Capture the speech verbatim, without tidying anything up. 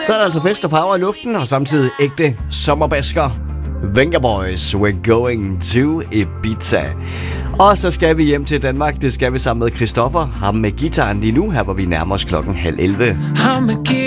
Så er der altså fest og farver i luften, og samtidig ægte sommerbasker. Venga Boys, we're going to Ibiza. Og så skal vi hjem til Danmark. Det skal vi sammen med Christoffer. Ham med gitaren lige nu, her hvor vi nærmer os klokken halv elleve.